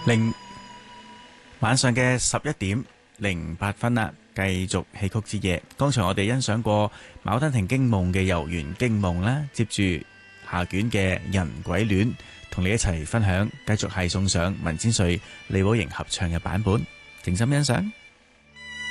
零晚上嘅11:08啦，繼續戲曲之夜。剛才我哋欣賞過《牡丹亭驚夢》嘅《遊園驚夢》啦，接住下卷嘅《人鬼戀》，同你一齊分享，繼續係送上文千歲、李寶瑩合唱嘅版本，靜心欣賞。